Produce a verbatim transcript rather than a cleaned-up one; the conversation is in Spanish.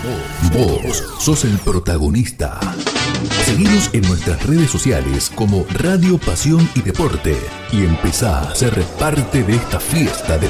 Vos sos el protagonista. Seguinos en nuestras redes sociales como Radio Pasión y Deporte y empezá a ser parte de esta fiesta deportiva.